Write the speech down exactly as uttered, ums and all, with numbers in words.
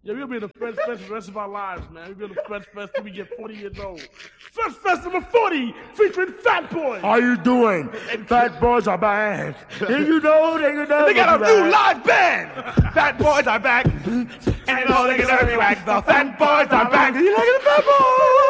Yeah, we'll be in the Fresh Fest for the rest of our lives, man. We'll be in the Fresh Fest till we get forty years old. Fresh Fest number forty, featuring Fat Boy. How you doing? Fat Boys are back. Did you know they could never They got a be new back? live band. Fat Boys are back. And you know they can never be back. The Fat Boys are back. You like the Fat Boys?